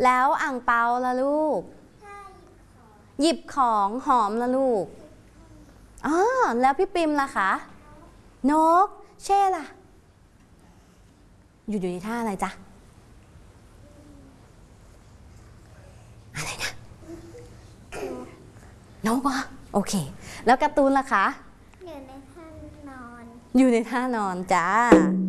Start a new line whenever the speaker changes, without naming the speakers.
แล้วอ่างเปาล่ะลูกหยิบของหอมล่ะลูกอ๋อแล้วพี่ปิมล่ะคะนกเช่ล่ะอยู่ในท่าอะไรจ๊ะอะไรนะนกอ่ะโอเคแล้วการ์ตูนล่ะคะ
อยู่ในท่านอน
อยู่ในท่านอนจ้า